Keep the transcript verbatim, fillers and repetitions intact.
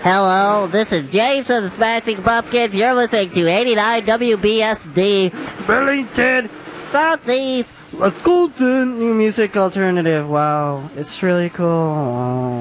Hello, this is James of the Smashing Pumpkins. You're listening to eighty-nine W B S D, Burlington, Southeast, Wisconsin, new music alternative. Wow, it's really cool. Wow.